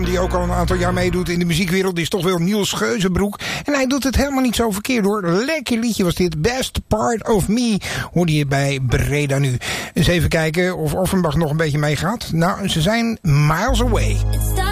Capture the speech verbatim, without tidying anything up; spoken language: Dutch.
die ook al een aantal jaar meedoet in de muziekwereld, is toch wel Niels Geuzenbroek. En hij doet het helemaal niet zo verkeerd hoor. Lekker liedje was dit. Best Part of Me hoorde je bij Breda nu. Eens even kijken of Offenbach nog een beetje meegaat. Nou, ze zijn miles away.